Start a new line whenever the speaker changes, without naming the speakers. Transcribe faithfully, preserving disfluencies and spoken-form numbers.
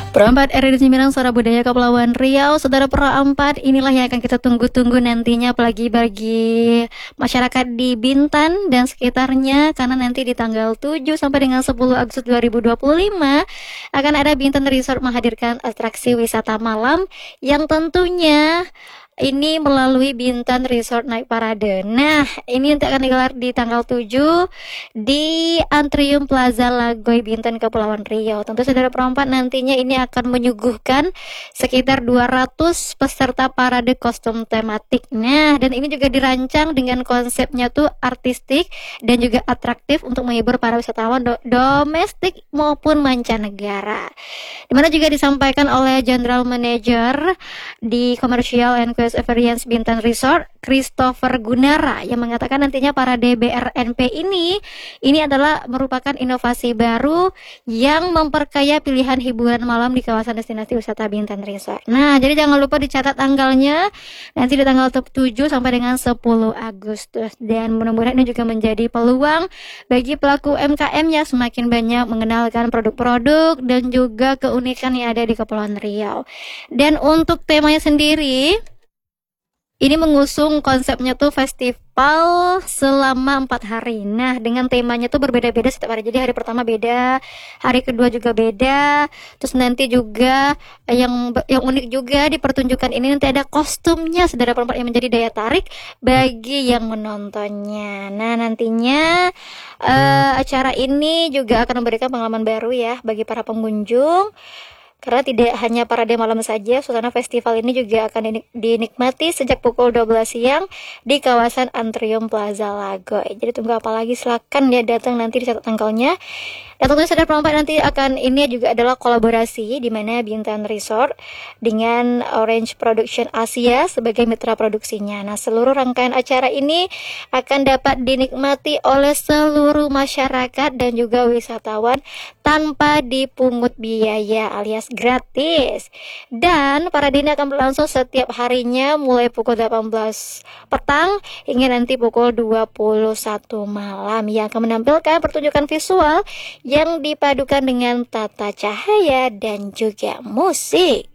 Perempat R D Cimindang Suara Budaya Kepulauan Riau. Saudara Perempat, inilah yang akan kita tunggu-tunggu nantinya, apalagi bagi masyarakat di Bintan dan sekitarnya, karena nanti di tanggal tujuh sampai dengan sepuluh Agustus dua ribu dua puluh lima akan ada Bintan Resort menghadirkan atraksi wisata malam yang tentunya ini melalui Bintan Resort Night Parade. Nah, ini nanti akan digelar di tanggal tujuh di Antrium Plaza Lagoy Bintan Kepulauan Riau. Tentu saudara Perempat, nantinya ini akan menyuguhkan sekitar dua ratus peserta parade kostum tematik. Nah, dan ini juga dirancang dengan konsepnya tuh artistik dan juga atraktif untuk menghibur para wisatawan do- domestik maupun mancanegara. Dimana juga disampaikan oleh General Manager di Commercial and Quest Experience Bintan Resort, Christopher Gunara, yang mengatakan nantinya parade B R N P ini ini adalah merupakan inovasi baru yang memperkaya pilihan hiburan malam di kawasan destinasi wisata Bintan Resort. Nah, jadi jangan lupa dicatat tanggalnya nanti di tanggal tujuh sampai dengan sepuluh Agustus, dan mudah-mudahan ini juga menjadi peluang bagi pelaku U M K M yang semakin banyak mengenalkan produk-produk dan juga keunikan yang ada di Kepulauan Riau. Dan untuk temanya sendiri, ini mengusung konsepnya tuh festival selama empat hari. Nah, dengan temanya tuh berbeda-beda setiap hari. Jadi hari pertama beda, hari kedua juga beda. Terus nanti juga yang yang unik juga di pertunjukan ini nanti ada kostumnya, saudara Perempat, yang menjadi daya tarik bagi yang menontonnya. Nah, nantinya uh, acara ini juga akan memberikan pengalaman baru ya bagi para pengunjung. Karena tidak hanya parade malam saja, suasana festival ini juga akan dinikmati sejak pukul dua belas siang di kawasan Antrium Plaza Lagoy. Jadi tunggu apa lagi, silakan ya datang, nanti dicatat tanggalnya. Dan tentunya saudara Perempat, nanti akan ini juga adalah kolaborasi di mana Bintan Resort dengan Orange Production Asia sebagai mitra produksinya. Nah, seluruh rangkaian acara ini akan dapat dinikmati oleh seluruh masyarakat dan juga wisatawan tanpa dipungut biaya alias gratis. Dan parade ini akan berlangsung setiap harinya mulai pukul delapan belas petang hingga nanti pukul dua puluh satu malam, yang akan menampilkan pertunjukan visual yang dipadukan dengan tata cahaya dan juga musik.